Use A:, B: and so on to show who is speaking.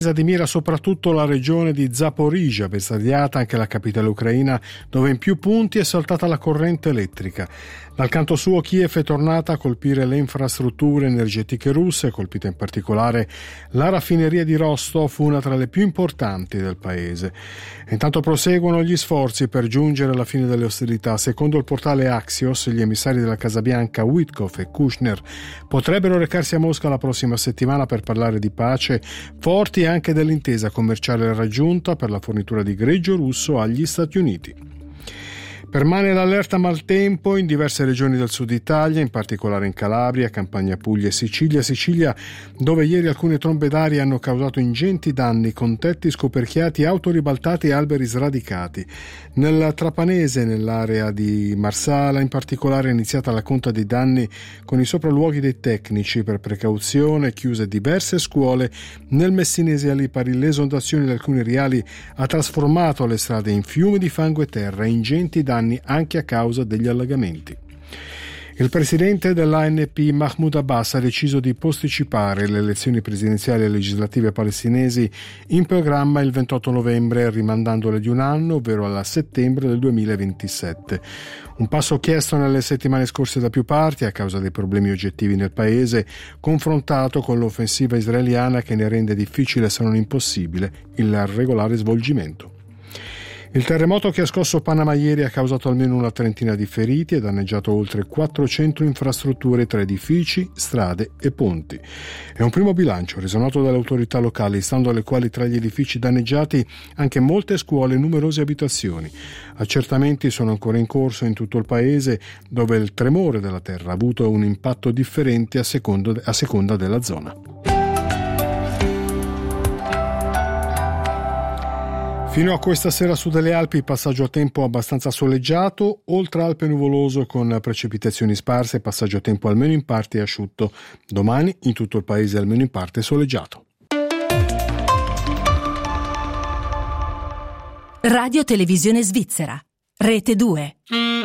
A: Di mira soprattutto la regione di Zaporizhzhia, bersagliata anche la capitale ucraina, dove in più punti è saltata la corrente elettrica. Dal canto suo Kiev è tornata a colpire le infrastrutture energetiche russe, colpita in particolare la raffineria di Rostov, una tra le più importanti del paese. Intanto proseguono gli sforzi per giungere alla fine delle ostilità. Secondo il portale Axios, gli emissari della Casa Bianca Witkoff e Kushner potrebbero recarsi a Mosca la prossima settimana per parlare di pace, forti anche dell'intesa commerciale raggiunta per la fornitura di greggio russo agli Stati Uniti. Permane l'allerta maltempo in diverse regioni del sud Italia, in particolare in Calabria, Campania, Puglia e Sicilia, dove ieri alcune trombe d'aria hanno causato ingenti danni con tetti scoperchiati, auto ribaltate e alberi sradicati. Nel Trapanese, nell'area di Marsala, in particolare è iniziata la conta dei danni con i sopralluoghi dei tecnici. Per precauzione chiuse diverse scuole. Nel Messinese a Lipari l'esondazione di alcuni riali ha trasformato le strade in fiumi di fango e terra, ingenti danni anche a causa degli allagamenti. Il presidente dell'ANP Mahmoud Abbas ha deciso di posticipare le elezioni presidenziali e legislative palestinesi in programma il 28 novembre, rimandandole di un anno, ovvero alla settembre del 2027. Un passo chiesto nelle settimane scorse da più parti a causa dei problemi oggettivi nel paese, confrontato con l'offensiva israeliana che ne rende difficile, se non impossibile, il regolare svolgimento. Il terremoto che ha scosso Panama ieri ha causato almeno una trentina di feriti e danneggiato oltre 400 infrastrutture tra edifici, strade e ponti. È un primo bilancio reso noto dalle autorità locali, stando alle quali tra gli edifici danneggiati anche molte scuole e numerose abitazioni. Accertamenti sono ancora in corso in tutto il paese, dove il tremore della terra ha avuto un impatto differente a seconda della zona. Fino a questa sera su delle Alpi passaggio a tempo abbastanza soleggiato, oltre Alpe nuvoloso con precipitazioni sparse, passaggio a tempo almeno in parte asciutto. Domani in tutto il paese almeno in parte soleggiato.
B: Radio Televisione Svizzera, Rete 2.